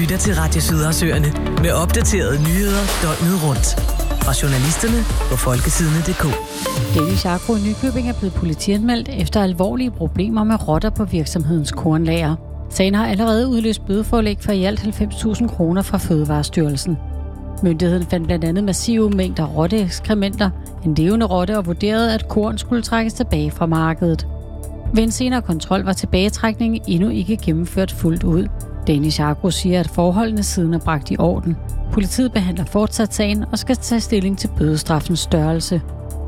lytter til Radio Sydhavsøerne med opdaterede nyheder døgnet rundt. Fra journalisterne på folketidene.dk. Danish Agro i Nykøbing er blevet politianmeldt efter alvorlige problemer med rotter på virksomhedens kornlager. Sagen har allerede udløst bødeforelæg for i alt 90.000 kroner fra Fødevarestyrelsen. Myndigheden fandt blandt andet massive mængder rotteekskrementer, en levende rotte og vurderede, at korn skulle trækkes tilbage fra markedet. Ved en senere kontrol var tilbagetrækningen endnu ikke gennemført fuldt ud. Danish Agro siger, at forholdene siden er bragt i orden. Politiet behandler fortsat sagen og skal tage stilling til bødestraffens størrelse.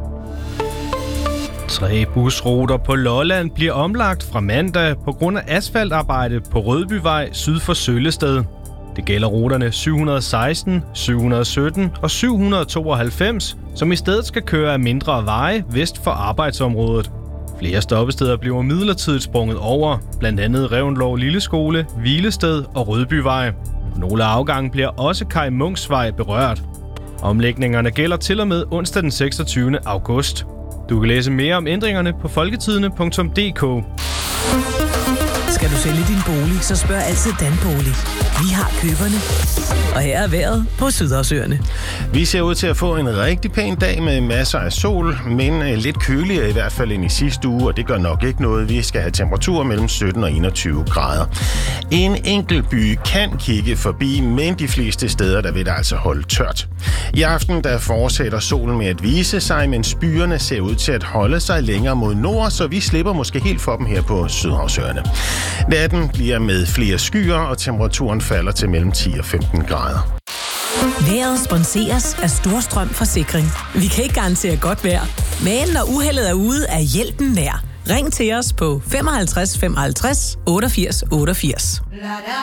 3 busruter på Lolland bliver omlagt fra mandag på grund af asfaltarbejde på Rødbyvej syd for Søllested. Det gælder ruterne 716, 717 og 792, som i stedet skal køre af mindre veje vest for arbejdsområdet. Flere stoppesteder bliver midlertidigt sprunget over, blandt andet Revnlov Lilleskole, Hvilested og Rødbyvej. Nogle afgange bliver også Kai Munksvej berørt. Omlægningerne gælder til og med onsdag den 26. august. Du kan læse mere om ændringerne på folketidene.dk. Skal du sælge din bolig, så spørg altid Danbolig. Vi har køberne. Og her er vejret på Sydhavsøerne. Vi ser ud til at få en rigtig pæn dag med masser af sol, men lidt køligere i hvert fald end i sidste uge, og det gør nok ikke noget. Vi skal have temperaturer mellem 17 og 21 grader. En enkelt by kan kigge forbi, men de fleste steder der vil det altså holde tørt. I aften der fortsætter solen med at vise sig, mens byerne ser ud til at holde sig længere mod nord, så vi slipper måske helt for dem her på Sydhavsøerne. Natten bliver med flere skyer, og temperaturen falder til mellem 10 og 15 grader. Vejret sponseres af Storstrøm Forsikring. Vi kan ikke garantere godt vejr, men når uheldet er ude, er hjælpen nær. Ring til os på 55 55 88 88.